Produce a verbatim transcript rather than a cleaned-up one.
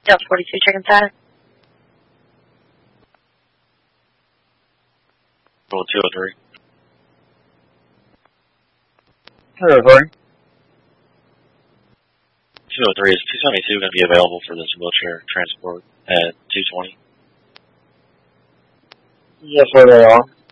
Delta forty-two, checking status. Roll two oh three. two oh three. two oh three, is two seventy-two going to be available for this wheelchair transport at two twenty? Yes, sir, they are.